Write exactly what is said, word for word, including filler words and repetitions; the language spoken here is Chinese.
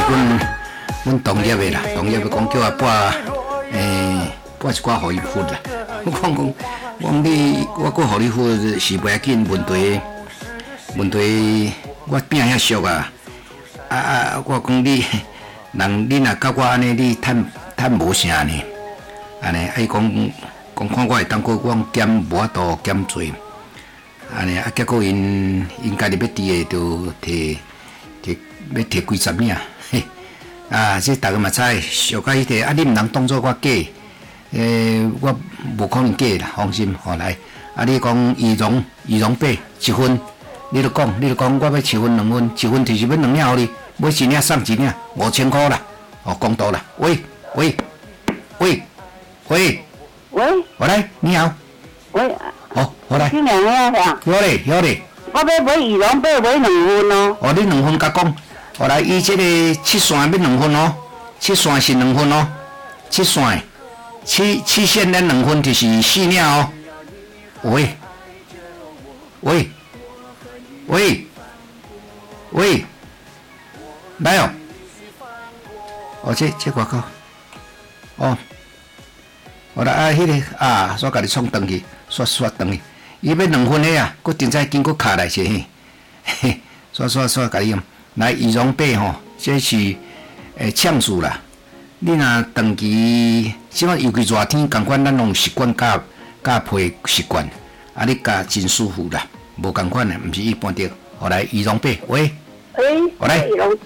阮阮同业的啦，同业要讲叫我拨诶拨一寡互伊付啦。我讲讲，我讲你我搁互你付是袂要紧，问题问题我拼遐俗啊！啊啊！我讲你人你若甲我安尼，你趁趁无啥呢？安尼，啊伊讲讲看我会当过，我减无法度减做。安尼啊，结果因因家己要伫诶，就摕摕要摕几十领，嘿啊！这逐个嘛知，俗甲迄个啊，你毋通当做我假，诶，我无可能假啦，放心，吼来。啊，你讲仪容仪容八一分，你著讲，你著讲，我要七分两分，七分就是要两领互你，买一领送一领，五千箍啦，哦，公道啦。喂喂喂喂喂， 我来，你好。 喂。 好，我来。 新娘呀，呀。 有咧，有咧。 我要买羽绒被，买两份哦。 哦，你两份甲讲，我来，伊这个七线要两份哦，七线是两份哦，七线，七七线咱两份就是四领哦。喂，喂，喂，喂，来哦，哦，这这外口，哦，我来啊，迄、那个啊，煞甲你冲转去。刷刷等去，伊要两分的啊，佫真再经过卡来些嘿，嘿，刷刷刷甲你用。来羽绒被吼，这是诶呛数啦。你若长期，即摆尤其热天，共款咱拢习惯加加被习惯，啊，你加真舒服啦，无共款的，毋是一般的。我来羽绒被，喂， 喂， 我来羽绒